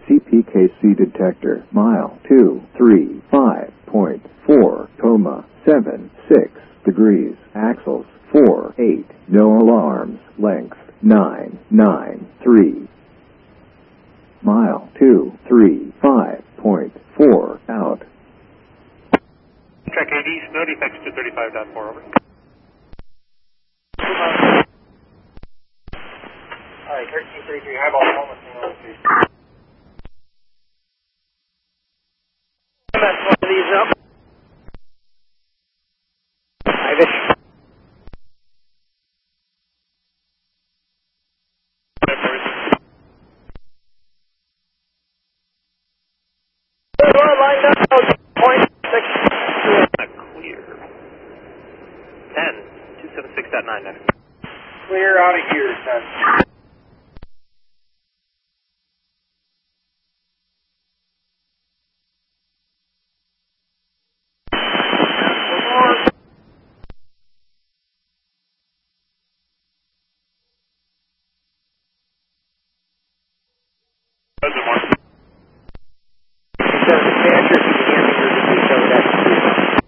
CPKC detector, mile 235.4, coma 76 degrees, axles 48, no alarms, length 993. Mile 235.4 out. Track AD, no defects to 35.4, over. Alright, 1333, highball, almost single street. MS, one of these up. Private. Lined up, point 6. Clear. 10, 276.9. Clear out of here, 10.